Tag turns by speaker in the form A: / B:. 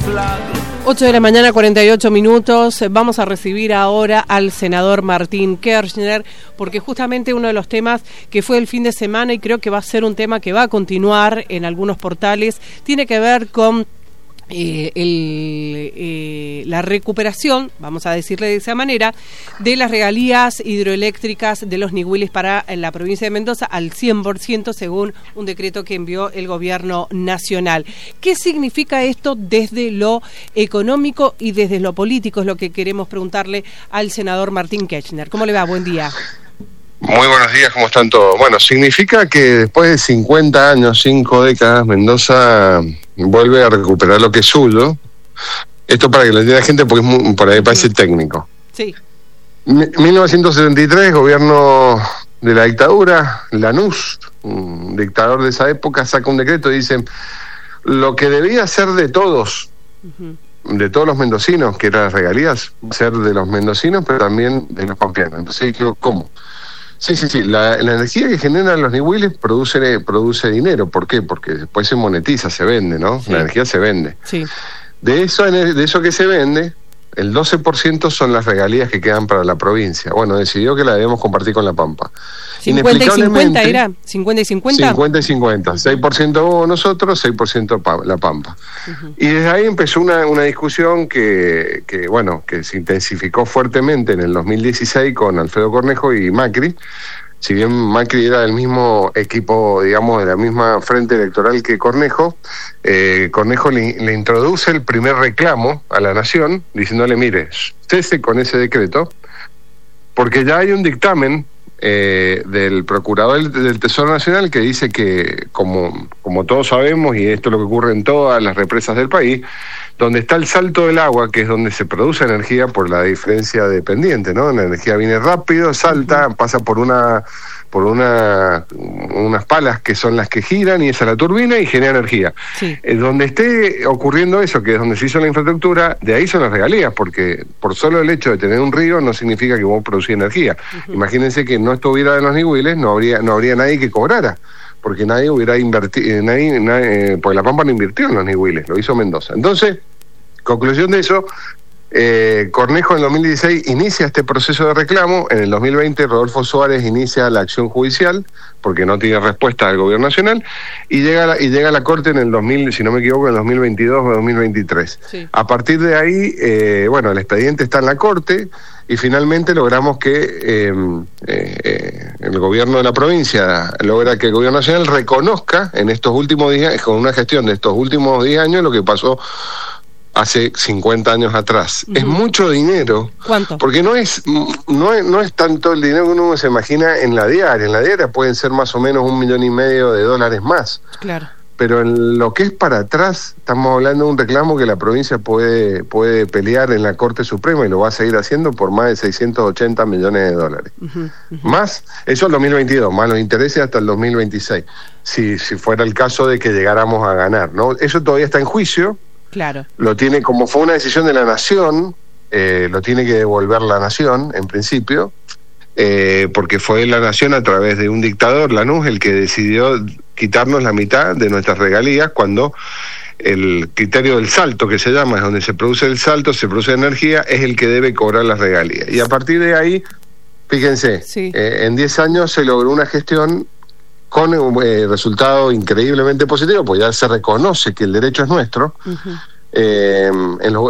A: 8 de la mañana, 48 minutos. Vamos a recibir ahora al senador Martín Kirchner, porque justamente uno de los temas que fue el fin de semana, y creo que va a ser un tema que va a continuar en algunos portales, tiene que ver con la recuperación, vamos a decirle de esa manera, de las regalías hidroeléctricas de los Ñihuilis para la provincia de Mendoza al 100%, según un decreto que envió el gobierno nacional. ¿Qué significa esto desde lo económico y desde lo político? Es lo que queremos preguntarle al senador Martín Kirchner. ¿Cómo le va? Buen día.
B: Muy buenos días, ¿cómo están todos? Bueno, significa que después de 50 años, 5 décadas, Mendoza vuelve a recuperar lo que es suyo. Esto para que lo entienda la gente, porque es por ahí parece técnico.
A: Sí.
B: 1973, gobierno de la dictadura, Lanús, un dictador de esa época, saca un decreto y dice: lo que debía ser de todos, de todos los mendocinos, que eran las regalías, ser de los mendocinos, pero también de los pampeanos. Entonces, ¿cómo? Sí, la energía que generan los Ñihuilis produce dinero. ¿Por qué? Porque después se monetiza, se vende, ¿no? Sí. La energía se vende. Sí. De eso que se vende, el 12% son las regalías que quedan para la provincia. Bueno, decidió que la debemos compartir con La Pampa.
A: 50 y 50 era, 50 y 50.
B: 50 y 50, 6% nosotros, 6% La Pampa. Y desde ahí empezó una discusión que se intensificó fuertemente en el 2016 con Alfredo Cornejo y Macri. Si bien Macri era del mismo equipo, digamos, de la misma frente electoral que Cornejo, Cornejo le introduce el primer reclamo a la Nación, diciéndole: mire, cese con ese decreto, porque ya hay un dictamen del Procurador del Tesoro Nacional que dice que, como todos sabemos, y esto es lo que ocurre en todas las represas del país, donde está el salto del agua, que es donde se produce energía por la diferencia de pendiente, ¿no? La energía viene rápido, salta, pasa por unas palas que son las que giran, y esa es la turbina, y genera energía. Sí. Donde esté ocurriendo eso, que es donde se hizo la infraestructura, de ahí son las regalías, porque por solo el hecho de tener un río no significa que vos producís energía. Imagínense que no estuviera en los Ñihuiles, no habría nadie que cobrara, porque nadie hubiera invertido, porque La Pampa no invirtió en los Ñihuiles, lo hizo Mendoza. Entonces, conclusión de eso, Cornejo en el 2016 inicia este proceso de reclamo. En el 2020 Rodolfo Suárez inicia la acción judicial porque no tiene respuesta del gobierno nacional, y llega a la corte en el 2000, si no me equivoco, en el 2022 o 2023. Sí. A partir de ahí, el expediente está en la corte, y finalmente logramos que el gobierno de la provincia logra que el gobierno nacional reconozca en estos últimos 10 años, con una gestión de estos últimos 10 años, lo que pasó hace 50 años atrás. Es mucho dinero. ¿Cuánto? Porque no es tanto el dinero que uno se imagina en la diaria. En la diaria pueden ser más o menos $1,5 millones más. Claro. Pero en lo que es para atrás, estamos hablando de un reclamo que la provincia puede pelear en la Corte Suprema, y lo va a seguir haciendo por más de $680 millones. Más, eso el 2022, más los intereses hasta el 2026, si fuera el caso de que llegáramos a ganar, ¿no? Eso todavía está en juicio. Claro. Lo tiene, como fue una decisión de la Nación, lo tiene que devolver la Nación, en principio, porque fue la Nación, a través de un dictador, Lanús, el que decidió quitarnos la mitad de nuestras regalías, cuando el criterio del salto, que se llama, es donde se produce el salto, se produce energía, es el que debe cobrar las regalías. Y a partir de ahí, fíjense, sí, en 10 años se logró una gestión con un resultado increíblemente positivo, pues ya se reconoce que el derecho es nuestro. En los